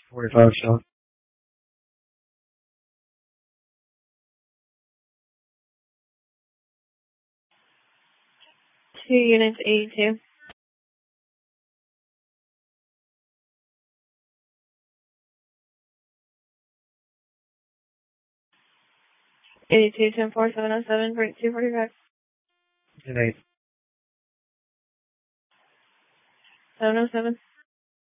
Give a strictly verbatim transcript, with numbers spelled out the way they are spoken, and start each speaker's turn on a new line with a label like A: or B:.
A: forty-five, Sean.
B: Two units, eighty-two. eighty-two, ten four, seven oh seven, two forty-five.
A: Good night.
B: seven oh seven.